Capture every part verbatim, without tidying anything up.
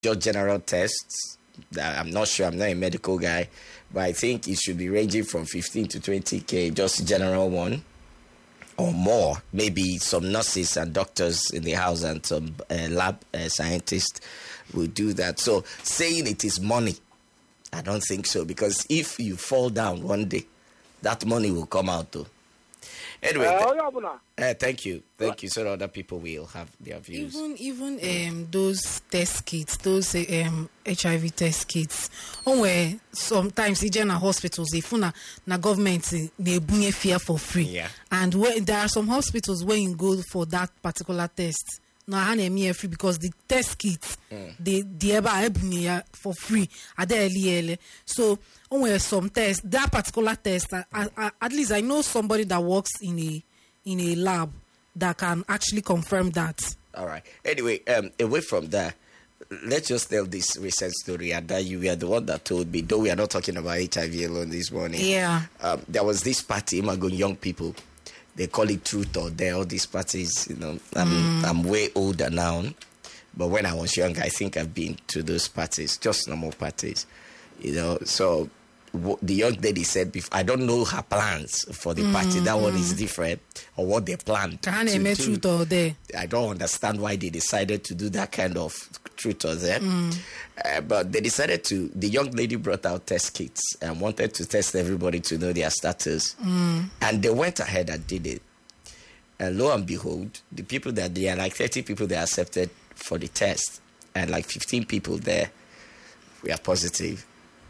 just general tests. I'm not sure. I'm not a medical guy, but I think it should be ranging from fifteen to twenty K, just general one or more. Maybe some nurses and doctors in the house and some uh, lab uh, scientists will do that. So saying it is money, I don't think so, because if you fall down one day, that money will come out too. Anyway, th- uh, thank you, thank you. So that other people will have their views. Even even um those test kits, those um H I V test kits, on where sometimes in general hospitals, if na na government they bring fear for free, yeah. And where there are some hospitals where you go for that particular test. No, I hand free because the test kits mm. they they ever for free at the early so when some tests that particular test I, I, at least I know somebody that works in a in a lab that can actually confirm that. All right. Anyway, um, away from that, let's just tell this recent story. And that you were the one that told me, though we are not talking about H I V alone this morning. Yeah. Um, there was this party, Imagon young people. They call it Truth or Dare, all these parties, you know. I'm, mm. I'm way older now. But when I was young, I think I've been to those parties, just normal parties, you know. So w- the young lady said, before, I don't know her plans for the mm, party. That mm. one is different, or what they planned Can to do. Truth or Dare. I don't understand why they decided to do that kind of Truth or Dare. Mm. Uh, but they decided to, the young lady brought out test kits and wanted to test everybody to know their status. Mm. And they went ahead and did it. And lo and behold, the people that there are like thirty people that accepted for the test, and like fifteen people there were positive.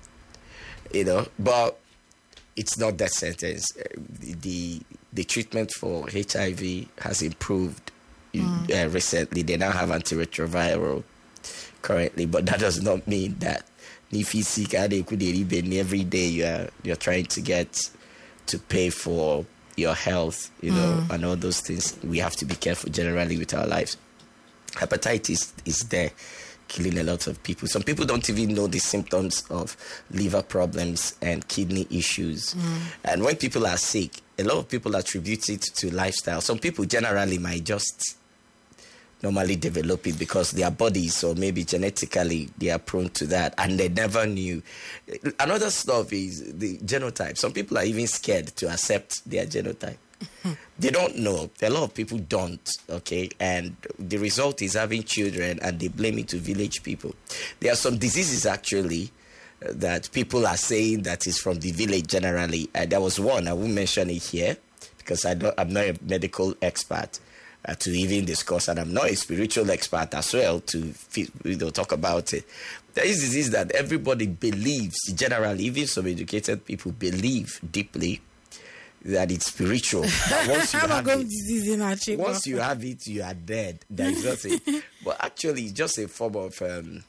You know, but it's not death sentence. The, the, the treatment for H I V has improved mm. uh, recently. They now have antiretroviral currently, but that does not mean that if you seek every day you are you're trying to get to pay for your health, you know, mm. and all those things. We have to be careful generally with our lives. Hepatitis is there, killing a lot of people. Some people don't even know the symptoms of liver problems and kidney issues. Mm. And when people are sick, a lot of people attribute it to lifestyle. Some people generally might just normally develop it because their bodies or maybe genetically they are prone to that and they never knew. Another stuff is the genotype. Some people are even scared to accept their genotype. They don't know. A lot of people don't, okay? And the result is having children and they blame it to village people. There are some diseases actually uh, that people are saying that is from the village generally. Uh, there was one, I won't mention it here because I don't, I'm not a medical expert. Uh, to even discuss, and I'm not a spiritual expert as well to you know, talk about it. There is disease that everybody believes, generally, even some educated people believe deeply that it's spiritual. That once you have it, once you have it, you are dead. There is nothing. But actually, it's just a form of um,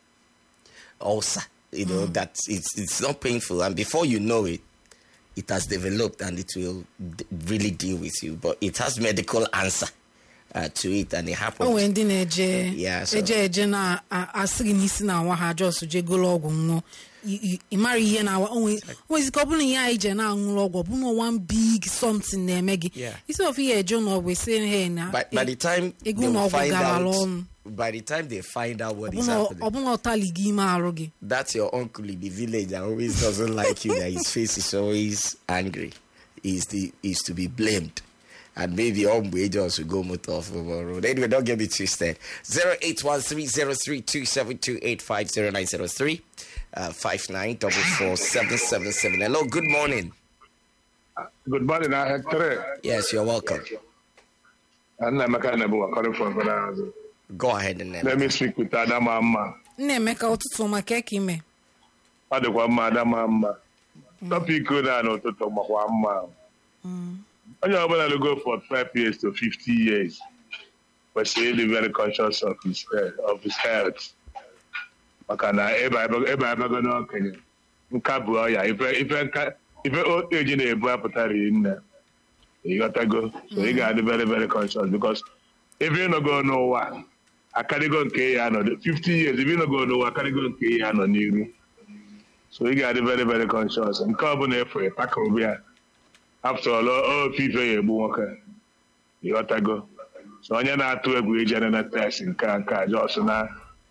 ulcer, you know, mm. that it's, it's not painful. And before you know it, it has developed and it will d- really deal with you. But it has medical answer. Uh, to it and it happens. Oh, and then eje, yeah, so eje eje na asigi nisi na wa ha just je go log no. I marry here now. Only, only couple in ya eje na log no one big something there, Maggie. Yeah. Instead of here, John always saying hey now. By, by the time they will find out, by the time they find out what is happening, that's your uncle in the village that always doesn't like you. That his face is always angry. Is the is to be blamed. And maybe all wages will go motor off over road. Anyway, don't get me twisted. zero eight one three zero three two seven two eight five zero nine zero three uh, five nine four four seven seven seven. Hello, good morning. Uh, good morning, Hector. Yes, you're welcome. Go ahead and let me speak with Adamama. Nemeka otutu makeki me. Adekwa Adamama. Topic good and otutu makwa. Mm. I'm going to go for five years to fifty years, but still very conscious of his uh, of his health. Makana eba eba eba eba gonna Kenya. Nkabu ya if if if old age na ebu aputari in you got to go. So you got to be very very conscious because if you not go nowhere, I can't go nke ya no fifty years. If you not go nowhere, I can't go nke ya no niru. So you got to be very very conscious. Nkabu na efu epaka ya. After all, all people are able you got to go. So, I'm not to agree with the test in Kanka, just now.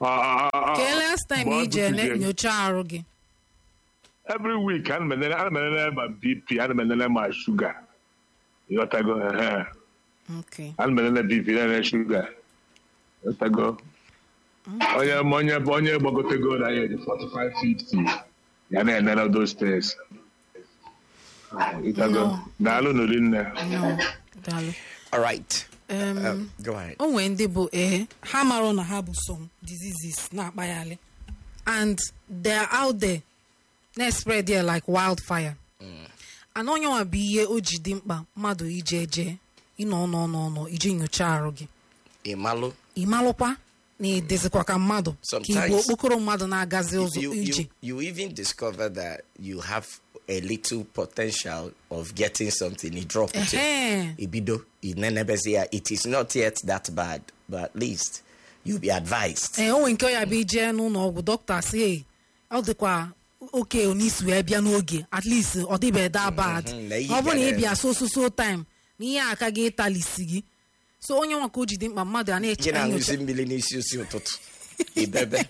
Ke last time ije nyocha arụ gị? Every week, I'm managing my B P, I'm managing my sugar. You got to go ahead. Okay. I'm managing B P and sugar. You got to go. Oh, yeah, money, money, but go to go there, forty-five, fifty. Yeah, none of those things. You got to go. Dalu no in there. No, dalu. All right. Um, um, go ahead. Oh, when they bo eh, hammer na have some diseases na bayale, and they're out there. They spread there like wildfire. Mm. And on your be oji dimpa madu ijeje. Ino no no no iji nyocha arụ gị. Imalo. Imalo pa ni desikwa ka mmadụ. Sometimes Ki okpokoro mmadụ na-agazi ụzọ you, ije. you, you even discover that you have a little potential of getting something. You drop it. Ibido. It is not yet that bad, but at least you'll be advised. Eh, o nke ya be je no no doctor say, "Ọ dịkwa okay onisi we bia n'oge. At least ọ dịbe that bad." Ọ bụ na ị bịa so so so time. Na ihe aka gị talisi gị. So onye nwa ka o jide mkpa mmadụ a na-eche anya. Gị na mmiri n'isi osi ụtụtụ. Ibebe.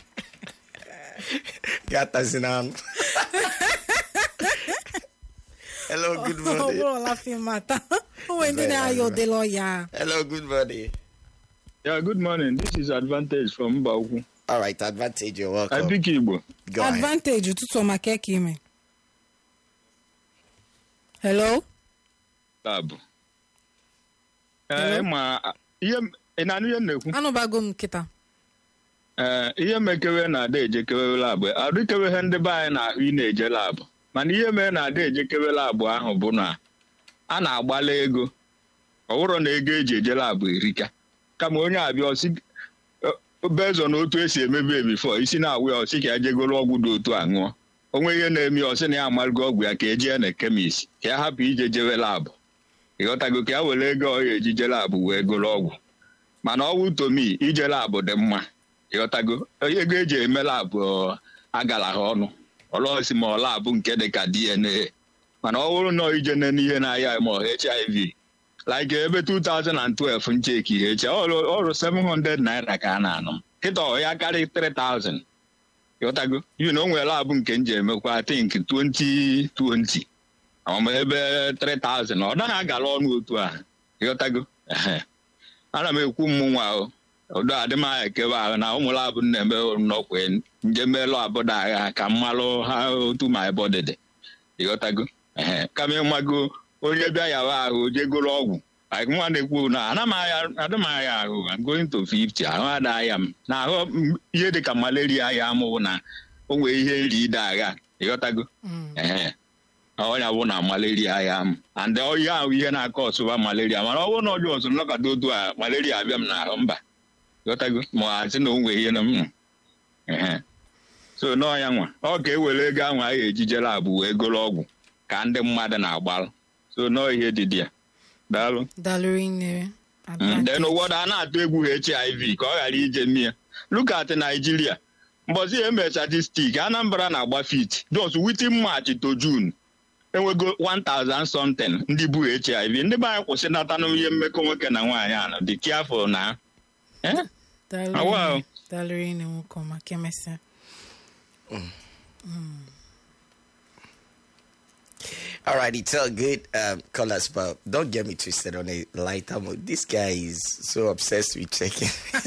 Gata zinam. Hello, good morning. Hello, good morning. Yeah, good morning. This is Advantage from Mbauku. All right, Advantage, you're welcome. I pick Igbo. Go ahead. Advantage, tutu makeki ime. Hello? Lab. Eh, ma, iye, enanu ye neku. Ano bago mkita? Eh, iye mekewe na ade eje kewe lab. Adu kewe hende bae na ine eje lab. Mana ihe mere na ada ejekebe labụ ahụ bụ na a na-agbala ego ọ bụrụ na ego eji eje labụ erika kama onye abịa ọsị bezo na otu esi emebe bifo isi na-awụ ya ọsị ka ya jegoro ọgwụ dị otu a ṅụọ onwe ihe na-eme ọsị na ya amalgo ọgwụ ya ka eje na kemis ka ya hapụ ije jewe labụ ịghọtago ka ya were ego ọ ya ejije labụ wee goro ọgwụ mana ọgwụ tomi ije labụ dị mma ịghọtago ego eji eme labụ agala ha ọnụ ọlọsi ma ọla abụ nke dị ka D N A mana ọ bụrụ na ije n'ihe na-aya ma H I V like ebe two thousand twelve ncheki ihe eche ọrụ seven hundred naira ka a na-anọ kịta ya karị three thousand ịghọtago you know nwere labụ nke nje emekwa I think twenty twenty ama ebe three thousand ọ naghị agala ọnụ otu a ịghọtago ana m ekwu mmụnwa ahụ odo adịmaya ekebe ahụ na ụmụ labụ na-eme nnọkwe njemelụ abụda agha ka mmalụ ha otu ma ebe ọdịdị ịghọtago ehe kama ịmago onye bịa yawa ahụ jegoro ọgwụ nwa na-ekwu na adịmaya ahụ I'm going to fifty ahụ adagha m na ahụ ihe dị ka malaria ya amụwụ na o nwee ihe nri ide agha ịghọtago ehe ọnya bụ na malaria ya m and ọya ahụ ihe na-akọ ọsụba malaria mana ọ bụrụ na ọjọọ ọsụ nọkọta otu a malaria abịa m n'ahụ mba ịghọtago ma asị na o nwee ihe na m ehe so no ya nwa ọ ka ewere ego ahụ anyị ejije labụ wee goro ọgwụ ka ndị mmadụ na-agbalụ so no ihe dị dị ya daalụ daalụ ine then ụfọdụ a na-atụ egwu H I V ka ọ ghara ije mmiri look at Nigeria mbọzi eme statistic Anambra na-agba fit just within March to June enwego one thousand something ndị bụ H I V ndị be anyị kwụsịnata n'ihe mmekọ nwoke na nwaanyị ahụ dị careful na eh daalụ daalụ ine nwoke ma kemesịa. Mm. Mm. All right, it's all good, um, callers, but don't get me twisted on a lighter mood. This guy is so obsessed with checking.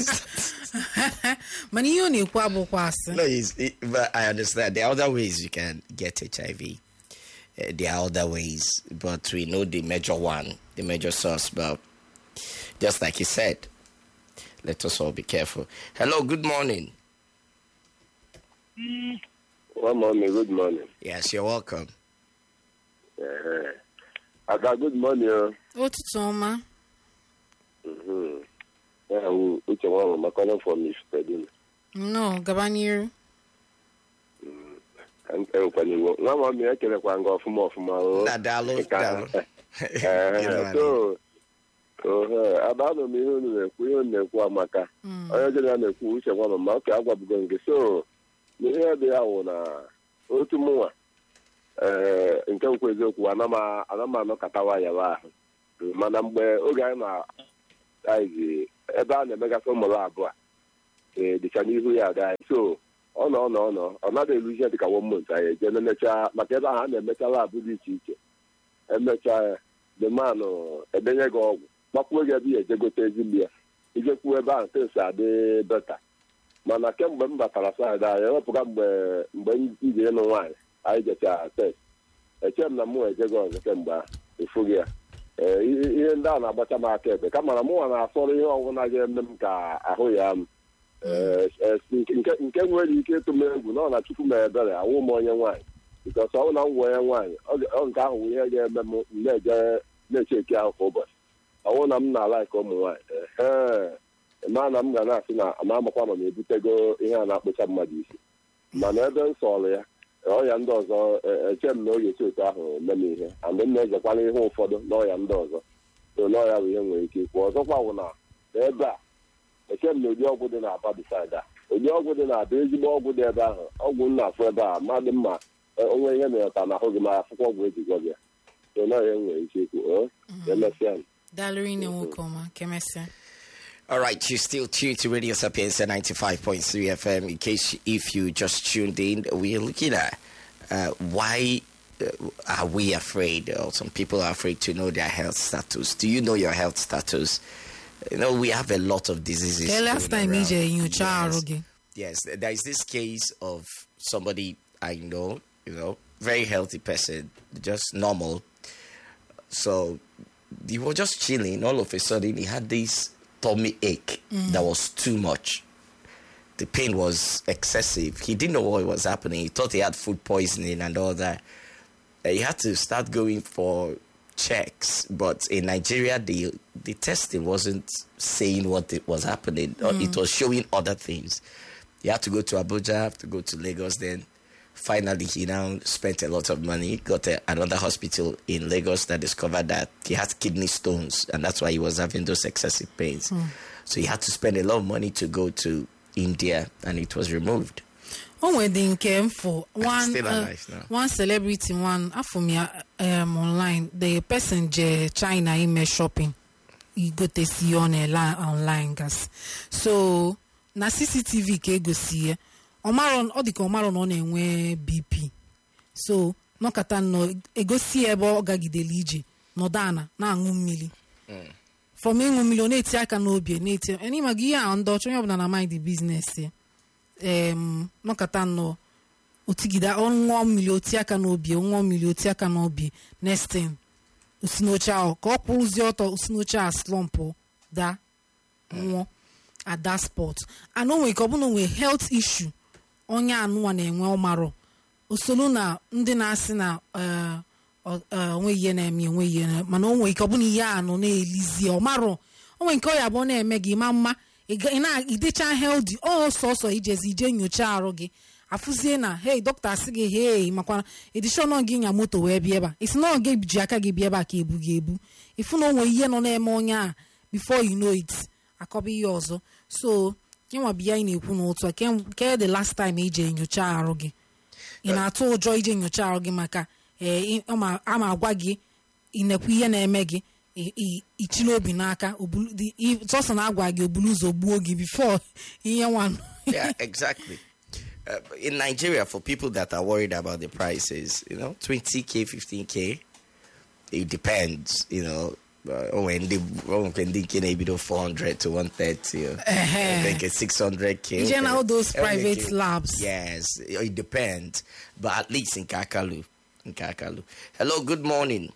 No, he's, he, but I understand. There are other ways you can get H I V. Uh, there are other ways, but we know the major one, the major source. But just like he said, let us all be careful. Hello, good morning. Good morning, good morning. Yes, you're welcome. Uh, I got good morning. What is Oma? Mm-hmm. Yeah, who which one? I'm calling for Miss Pedin. No, Gabanier. And when you want, no, I'm making a quang off more from my own. So, so, about a million, we own the Quamaka. I didn't know which one of my car was going to so. Here they are on a two more. Nke nkwe eziokwu anama anama no katawa ya ba mana mgbe oge anyị na aizi ebe a na-emega ụmụ lab a ee dịka n'ihu ya aga so ọ nọ ọ nọ ọ nọ ọ naghị elu ihe dịka one month anyị eje na-emecha maka ebe ahụ a na-emecha labụ dị iche iche emechaa the man edenye gị ọgwụ gbakwuo gị ebe ya eje gote ezigbo ya ijekwuo ebe ahụ tesi adị beta mana kemgbe m batara saịdị anyị ewepụga mgbe mgbe iji ịnụ nwaanyị anyị jechara test eche m na mụ ejego ọzọ kemgbe ahụ efughị ya ihe ndị a na-agbacha m aka ebe ka mara mụnwa na-afọrọ ihe ọbụla ga-eme m ka ahụ ya m nke nwere ike ịtụ m egwu na ọ na Chukwu m ebere awụ m onye nwaanyị bikọs ọ bụ na m nwe onye nwaanyị ọ nke ahụ ihe ga-eme m na-eje na-echeki ahụ kwa ụbọchị ọ bụrụ na m na-ala ka ụmụ nwaanyị ee ma na m ga na-asị na ama amakwa ma m ebutego ihe a na-akpụcha mmadụ isi mana ebe m sọrọ ya ọya ndị ọzọ eche m na oge esi otu ahụ mee m ihe andị m na-ejekwala ihe ụfọdụ n'ọya ndị ọzọ so n'ọya bụ ihe nwere ike ikwu ọzọkwa bụ na ebe a eche m na ụdị ọgwụ dị na-aba bisaịda ụdị ọgwụ dị na-aba ezigbo ọgwụ dị ebe ahụ ọgwụ m na-afụ ebe a madị mma onwe ihe na-eta n'ahụ gị ma afụkwa ọgwụ eji gọ gị so n'ọya nwere ike ikwu emesịa m All right, you're still tuned to Radio Sapienza ninety-five point three F M. In case if you just tuned in, we're looking at uh, why uh, are we afraid, or some people are afraid to know their health status. Do you know your health status? You know, we have a lot of diseases. The last time you yes. yes, there is this case of somebody I know, you know, very healthy person, just normal. So he was just chilling. All of a sudden, he had this tummy ache mm. that was too much. The pain was excessive. He didn't know what was happening. He thought he had food poisoning and all that. Uh, he had to start going for checks. But in Nigeria, the the testing wasn't saying what it was happening. Mm. It was showing other things. He had to go to Abuja, have to go to Lagos. Then finally, he now spent a lot of money, got a, another hospital in Lagos that discovered that he had kidney stones, and that's why he was having those excessive pains. Mm. So he had to spend a lot of money to go to India, and it was removed. One wedding came for one Still uh, alive now. one celebrity, one from um, online. The person je China in shopping. He go to see on a line online, guys. So na C C T V ke go see. Omaron ọ dịka Omaron ọ na-enwe B P so nọkata nọ egosi ebe ọ gagidere ije nọdana na-aṅụ mmiri from ịṅụ mmiri ọ na-eti aka n'obi na-eti eni maka ihe a ndị ọchọ onye ọbụla na mind the business em nọkata nọ otigide ọṅụọ mmiri oti aka n'obi ọṅụọ mmiri oti aka n'obi next thing osinoche ahụ ka ọ kwụrụzie ọtọ osinoche a slump da nwụọ at that spot and onwe ka ọ bụ na onwe health issue onye anụwa na-enwe ọmarụ usoro na ndị na-asị na onwe ihe na-eme enwe ihe mana onwe ike ọ bụ na ihe anụ na-elizi ọmarụ onwe nke ọ ya bụ na-eme gị ma mma ị na-idecha healthy ọ sọsọ ijezi ije nyocha arụ gị afụzie na hey dọkịta asị gị hey makwa edishọn gị nya moto wee bịa ebe a isi na ọ ga-eji aka gị bịa ebe a ka ebu gị ebu ifu na onwe ihe nọ na-eme onye a before you know it akọba ihe ọzọ so ịnwa bịa ị na-ekwu n'otu a ke the last time ije nyocha arụ gị ị na-atụ ụjọ ije nyocha arụ gị maka ama agwa gị ịnekwu ihe na-eme gị ichili obi n'aka sọsọ na-agwa gị obulu ụzọ gbuo gị before ihe nwanụ. Yeah, exactly. Uh, in Nigeria, for people that are worried about the prices, you know, twenty K, fifteen K, it depends, you know. Uh, when they when they can be four hundred to one thirty, uh, I think it's six hundred K. You know those private K. labs. Yes, it depends, but at least in Kakalu, in Kakalu. Hello, good morning.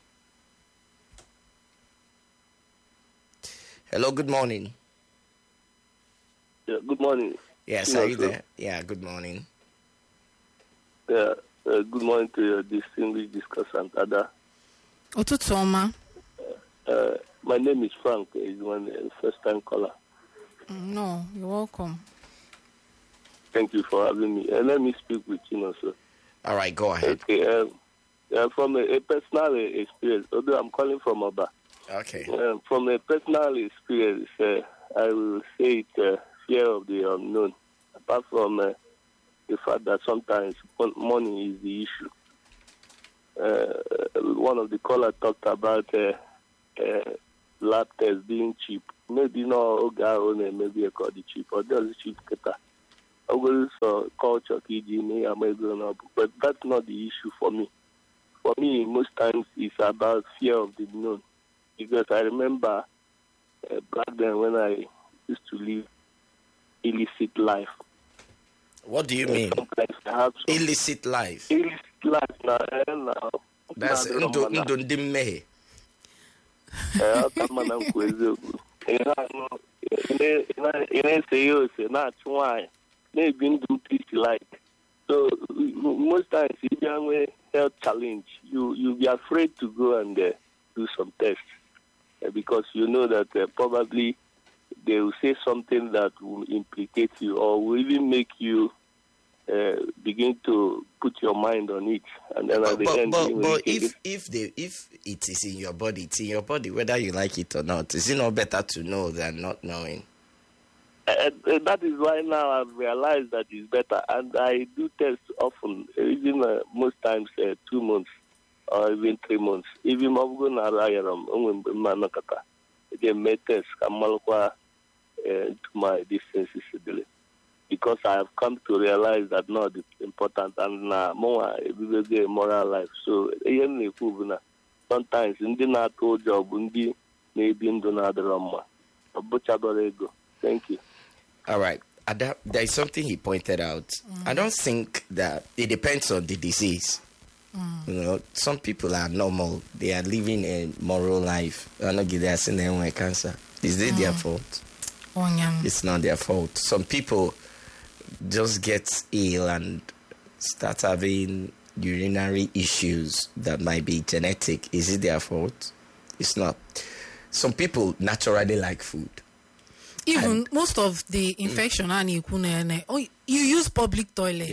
Hello, good morning. Yeah, good morning. Yes, are you there? Yeah, good morning. Yeah, uh, good morning to your distinguished discussant, Ada. Ụtụtụ ọma. Uh, my name is Frank. He's one uh, first-time caller. No, you're welcome. Thank you for having me. Uh, let me speak with you also. All right, go ahead. Okay. Um, uh, from a, a personal experience, although I'm calling from Oba. Okay. Uh, from a personal experience, uh, I will say it, uh, fear of the unknown. Apart from uh, the fact that sometimes money is the issue. Uh, one of the callers talked about uh, uh, lab tests being cheap, maybe no oga one maybe a called the chief or the chief keta. I will so culture me but that's not the issue for me. For me, most times it's about fear of the unknown. Because I remember uh, back then when I used to live illicit life. What do you uh, mean? I have some illicit life. Illicit life now. now. That's ndo ndo ndimme. Eh, atamana nkwezi. Ina no ina ina say you say na twa. Maybe do this like. So most times if you have a health challenge, you you be afraid to go and uh, do some tests uh, because you know that uh, probably they will say something that will implicate you or will even make you uh, begin to put your mind on it, and then But, at the but, end, but, you know, but you if if they if it is in your body, it's in your body whether you like it or not. Is it not better to know than not knowing? Uh, uh, that is why now I've realized that it's better, and I do tests often, even uh, most times uh, two months or even three months. Even I'm going to manakata. They make tests kamalkwa to my distances because I have come to realize that no, it's important and now more every moral life. So sometimes in the NATO job, maybe in the Nadarama, ego. Thank you. All right. Ada, there is something he pointed out. Mm. I don't think that it depends on the disease. Mm. You know, some people are normal. They are living a moral life. I don't give them cancer. Is it mm. their fault? Oh, yeah. It's not their fault. Some people just get ill and start having urinary issues that might be genetic. Is it their fault? It's not. Some people naturally like food. Even And, most of the infection mm. oh, you use public toilets.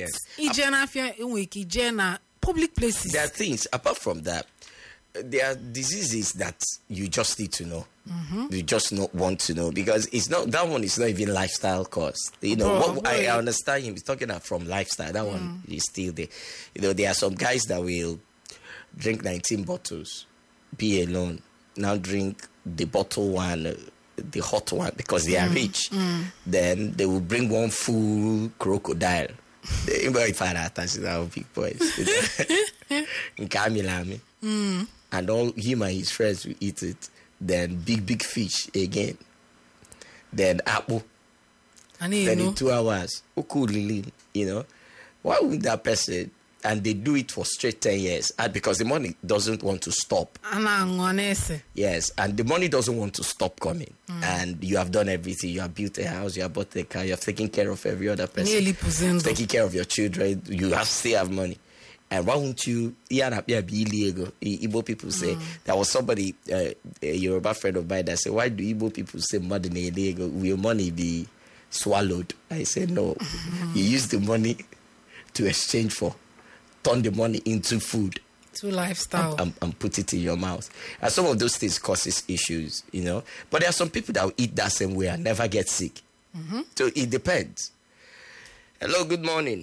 Yes. Public places. There are things, apart from that, there are diseases that you just need to know. Mm-hmm. You just not want to know because it's not that one is not even lifestyle cost. You know, Bro, what, I, I understand him. He's talking about from lifestyle. That mm. one is still there. You know, there are some guys that will drink nineteen bottles, be alone, now drink the bottle one, uh, the hot one because they are mm. rich. Mm. Then they will bring one full crocodile. They very far attached to our big boys. In Kamilami. Mm. And all him and his friends will eat it. Then big, big fish again. Then apple. And then know. in two hours. Ukulili, you know. Why would that person, and they do it for straight ten years, and because the money doesn't want to stop. Yes, and the money doesn't want to stop coming. Mm. And you have done everything. You have built a house, you have bought a car, you have taken care of every other person. Taking care of your children, you have still have money. And why won't you? Igbo people say mm. there was somebody, uh, a Yoruba friend of mine that said, "Why do Igbo people say money illegal? Will your money be swallowed?" I said, "No, mm. you use the money to exchange for, turn the money into food, to lifestyle, and, and, and put it in your mouth." And some of those things causes issues, you know. But there are some people that will eat that same way and never get sick. Mm-hmm. So it depends. Hello, good morning.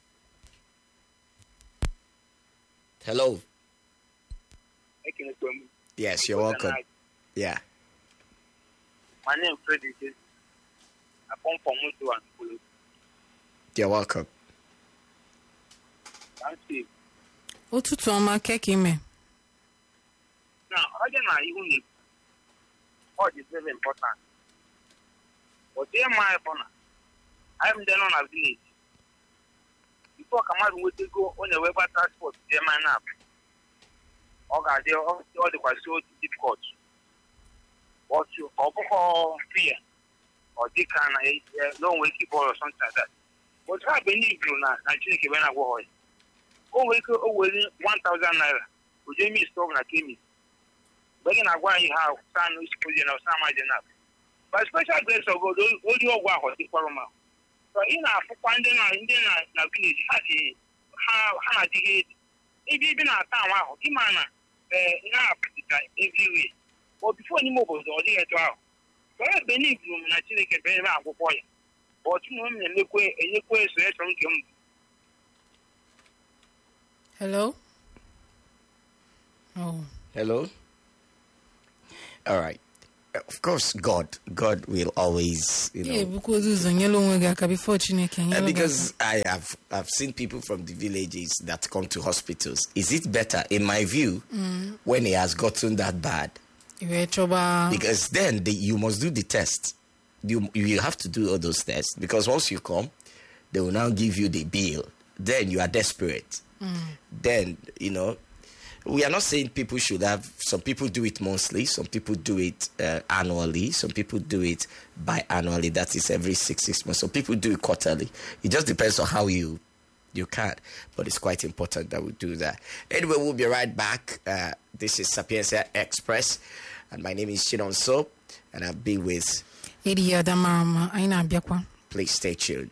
Hello. Yes, you're welcome. Yeah. My name is Freddie. I come from Mutu and Kulu. You're welcome. Thank you. Otutu ọma keke me. Now, again, I even all is very important. But here, my opponent, I'm then on a village. Before Kamal would go on a Weber transport, they man up. Or they all the question difficult. But you overhaul fear or they can a long way keep or something like that. But I believe you now, I think when I go away. Oh, we go over one thousand naira. Would you miss talking like him? But in a while, you have some which put in some enough. But special grace of God, all your work was the former. So in a finding in the village, how how the head. If you been a town, Imana, now every way. But before any more was already at all. So I believe you, and I think a very well for you. But you know, and look where any question from him. Hello? Oh. Hello? All right. Of course, God. God will always, you know. Yeah, because it's on yellow wega before Chineke. Uh, because I have I've seen people from the villages that come to hospitals. Is it better, in my view, mm. when it has gotten that bad? Because then the, you must do the test. You you have to do all those tests, because once you come, they will now give you the bill. Then you are desperate. Mm. Then, you know, we are not saying people should have, some people do it monthly, some people do it uh, annually, some people do it biannually, that is every six, six months. Some people do it quarterly. It just depends on how you you can. But it's quite important that we do that. Anyway, we'll be right back. Uh, this is Sapiencia Express, and my name is Chinonso, and I've been with... Please stay tuned.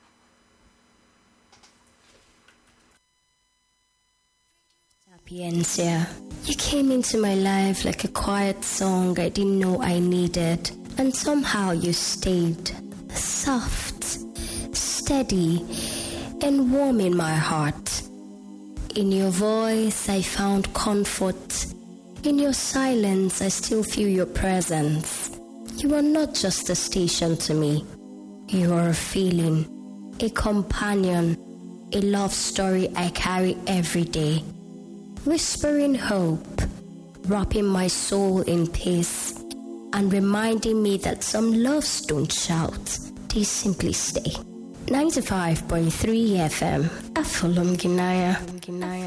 Sapiencia, you came into my life like a quiet song I didn't know I needed, and somehow you stayed. Soft, steady, and warm in my heart. In your voice I found comfort. In your silence I still feel your presence. You are not just a station to me. You are a feeling, a companion, a love story I carry every day. Whispering hope, wrapping my soul in peace, and reminding me that some loves don't shout, they simply stay. ninety-five point three F M, Afulum Ginaya.